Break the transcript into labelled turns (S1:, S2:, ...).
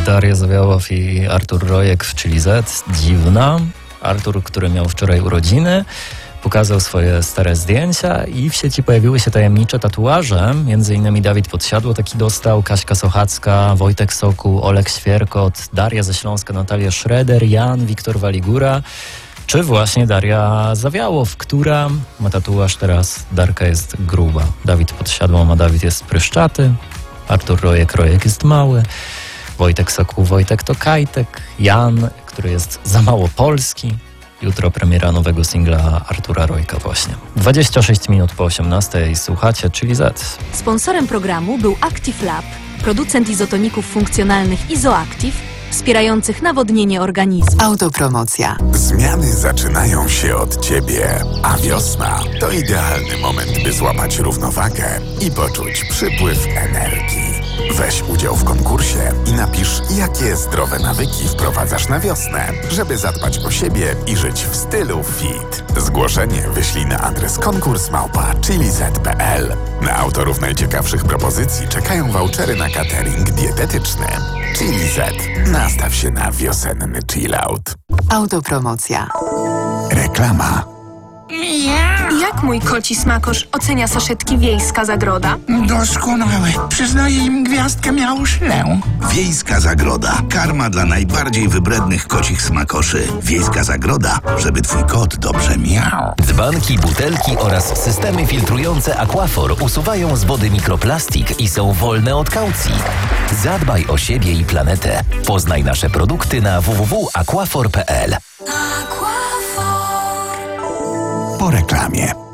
S1: Daria Zawiałow i Artur Rojek w Chili Z. Dziwna. Artur, który miał wczoraj urodziny, pokazał swoje stare zdjęcia i w sieci pojawiły się tajemnicze tatuaże. Między innymi Dawid Podsiadło taki dostał, Kaśka Sochacka, Wojtek Sokół, Olek Świerkot, Daria ze Śląska, Natalia Schroeder, Jan, Wiktor Waligura, czy właśnie Daria Zawiałow, która ma tatuaż teraz Darka jest gruba. Dawid Podsiadło ma Dawid jest pryszczaty, Artur Rojek jest mały, Wojtek Sokół, Wojtek to Kajtek, Jan, który jest za mało polski. Jutro premiera nowego singla Artura Rojka właśnie. 26 minut po 18 słuchacie Chili Z.
S2: Sponsorem programu był Active Lab, producent izotoników funkcjonalnych Izoactive, wspierających nawodnienie organizmu.
S3: Autopromocja.
S4: Zmiany zaczynają się od ciebie, a wiosna to idealny moment, by złapać równowagę i poczuć przypływ energii. Weź udział w konkursie i napisz, jakie zdrowe nawyki wprowadzasz na wiosnę, żeby zadbać o siebie i żyć w stylu fit. Zgłoszenie wyślij na adres konkurs@chiliz.pl. Na autorów najciekawszych propozycji czekają vouchery na catering dietetyczny. Chili Z. Nastaw się na wiosenny chillout.
S3: Autopromocja.
S4: Reklama.
S5: Jak mój koci smakosz ocenia saszetki Wiejska Zagroda?
S6: Doskonałe. Przyznaję im gwiazdkę miałszlę.
S7: Wiejska Zagroda. Karma dla najbardziej wybrednych kocich smakoszy. Wiejska Zagroda, żeby twój kot dobrze miał.
S8: Dzbanki, butelki oraz systemy filtrujące Aquaphor usuwają z wody mikroplastik i są wolne od kaucji. Zadbaj o siebie i planetę. Poznaj nasze produkty na www.aquaphor.pl.
S4: Po reklamie.